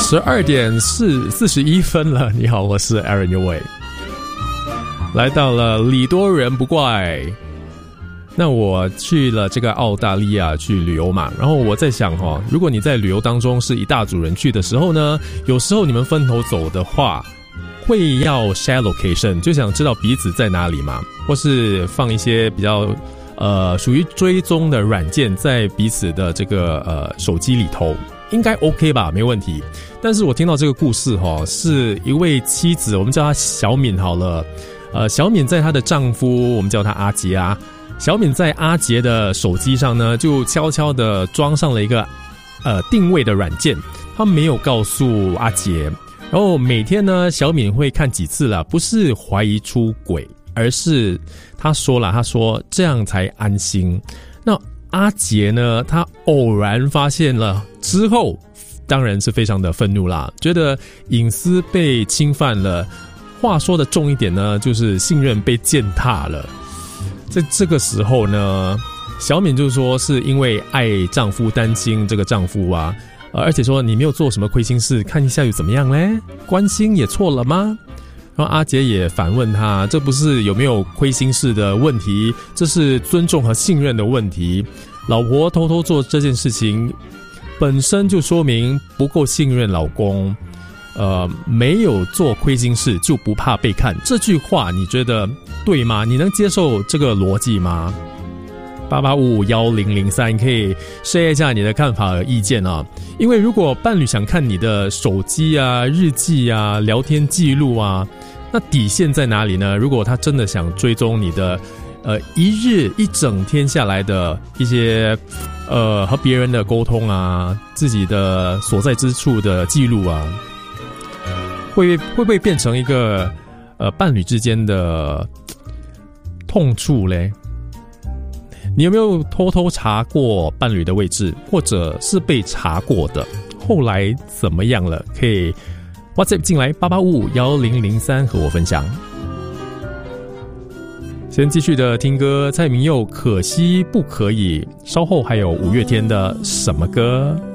12:41了。你好，我是 Aaron 尤伟，来到了礼多人不怪。那我去了这个澳大利亚去旅游嘛，然后我在想如果你在旅游当中是一大组人去的时候呢，有时候你们分头走的话，会要 share location， 就想知道彼此在哪里嘛，或是放一些比较属于追踪的软件在彼此的这个手机里头，应该 OK 吧，没问题。但是我听到这个故事是一位妻子，我们叫她小敏好了，小敏在她的丈夫，我们叫她阿杰啊，小敏在阿杰的手机上呢，就悄悄的装上了一个定位的软件，她没有告诉阿杰。然后每天呢，小敏会看几次啦，不是怀疑出轨，而是她说这样才安心。那阿杰呢，他偶然发现了之后，当然是非常的愤怒啦，觉得隐私被侵犯了。话说的重一点呢，就是信任被践踏了。在这个时候呢，小敏就说是因为爱丈夫，担心这个丈夫啊，而且说你没有做什么亏心事，看一下又怎么样嘞？关心也错了吗？然后阿杰也反问他，这不是有没有亏心事的问题，这是尊重和信任的问题。老婆偷偷做这件事情本身就说明不够信任老公，没有做亏心事就不怕被看，这句话你觉得对吗？你能接受这个逻辑吗？88551003可以 share 一下你的看法和意见啊。因为如果伴侣想看你的手机啊、日记啊、聊天记录啊，那底线在哪里呢？如果他真的想追踪你的一日一整天下来的一些和别人的沟通啊，自己的所在之处的记录啊，会不会变成一个伴侣之间的痛处嘞？你有没有偷偷查过伴侣的位置，或者是被查过的？后来怎么样了？可以 WhatsApp 进来88551003和我分享。先继续的听歌，蔡明佑可惜不可以，稍后还有五月天的什么歌。